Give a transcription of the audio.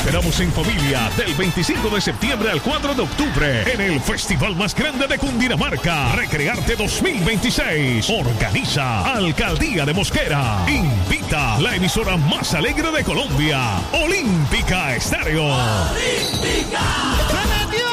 esperamos en familia del 25 de septiembre al 4 de octubre en el festival más grande de Cundinamarca, Recrearte 2026. Organiza Alcaldía de Mosquera. Invita la emisora más alegre de Colombia, Olímpica Estéreo. ¡Olímpica!